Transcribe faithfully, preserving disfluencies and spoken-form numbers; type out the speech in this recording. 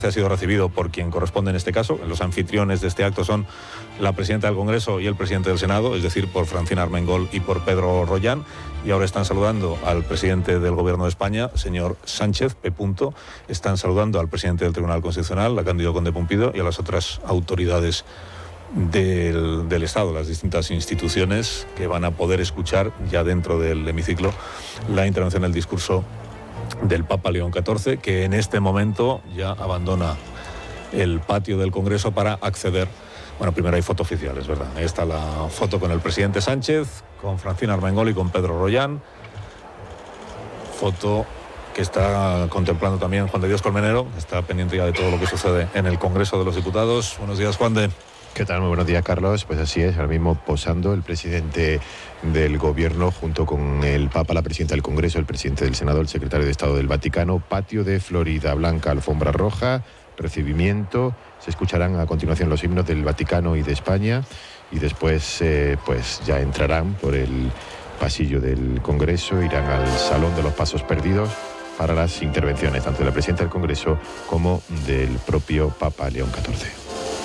ha sido recibido por quien corresponde en este caso. Los anfitriones de este acto son la presidenta del Congreso y el presidente del Senado, es decir, por Francina Armengol y por Pedro Rollán, y ahora están saludando al presidente del Gobierno de España, señor Sánchez, P. Están saludando al presidente del Tribunal Constitucional, a Cándido Conde Pumpido, y a las otras autoridades del, del Estado, las distintas instituciones que van a poder escuchar ya dentro del hemiciclo la intervención, el discurso del Papa León catorce, que en este momento ya abandona el patio del Congreso para acceder. Bueno, primero hay foto oficial, es verdad. Ahí está la foto con el presidente Sánchez, con Francina Armengol y con Pedro Rollán. Foto que está contemplando también Juan de Dios Colmenero, que está pendiente ya de todo lo que sucede en el Congreso de los Diputados. Buenos días, Juan de. ¿Qué tal? Muy buenos días, Carlos. Pues así es, ahora mismo posando el presidente del Gobierno junto con el Papa, la presidenta del Congreso, el presidente del Senado, el secretario de Estado del Vaticano. Patio de Florida Blanca, alfombra roja, recibimiento. Se escucharán a continuación los himnos del Vaticano y de España, y después eh, pues ya entrarán por el pasillo del Congreso, irán al Salón de los Pasos Perdidos para las intervenciones tanto de la presidenta del Congreso como del propio Papa León catorce.